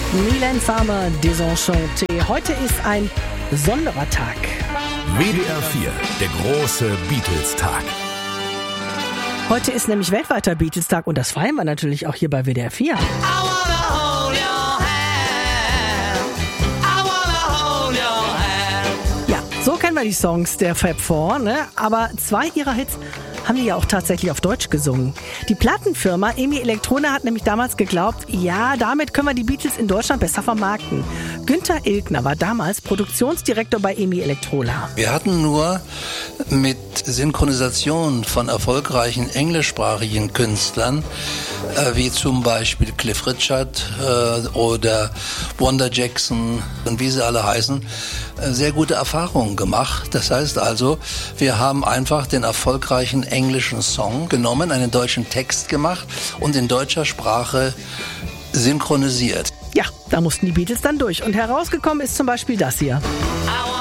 Mylène Farmer, Désenchanté. Heute ist ein besonderer Tag. WDR 4, der große Beatles-Tag. Heute ist nämlich weltweiter Beatles-Tag und das feiern wir natürlich auch hier bei WDR 4. Ja, so kennen wir die Songs der Fab Four, ne? Aber 2 ihrer Hits haben die ja auch tatsächlich auf Deutsch gesungen. Die Plattenfirma EMI Elektronik hat nämlich damals geglaubt, ja, damit können wir die Beatles in Deutschland besser vermarkten. Günther Ilgner war damals Produktionsdirektor bei EMI Elektronik. Wir hatten nur mit Synchronisation von erfolgreichen englischsprachigen Künstlern, wie zum Beispiel Cliff Richard oder Wanda Jackson und wie sie alle heißen, sehr gute Erfahrungen gemacht. Das heißt also, wir haben einfach den erfolgreichen englischen Song genommen, einen deutschen Text gemacht und in deutscher Sprache synchronisiert. Ja, da mussten die Beatles dann durch. Und herausgekommen ist zum Beispiel das hier.